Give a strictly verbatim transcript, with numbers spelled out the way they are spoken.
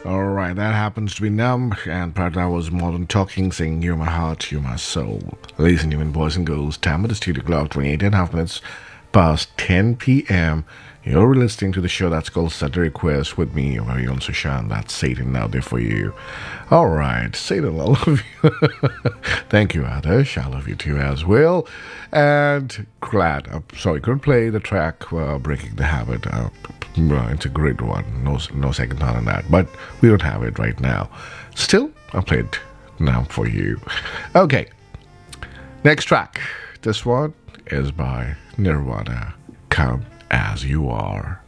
Alright, that happens to be Numb, and part that was Modern Talking saying, You're my heart, you're my soul. Ladies and gentlemen, boys and girls, time at the studio clock, twenty-eight and a half minutes past ten p.m. You're listening to the show that's called Set the Request with me, your very own Sushan. That's Satan out there for you. Alright, Satan, I love you. Thank you, Adesh. I love you too as well. And glad, I'm sorry, couldn't play the track uh, Breaking the Habit. Uh, it's a great one. No, no second thought on that. But we don't have it right now. Still, I played now for you. Okay, next track. This one is by Nirvana. Come as you are.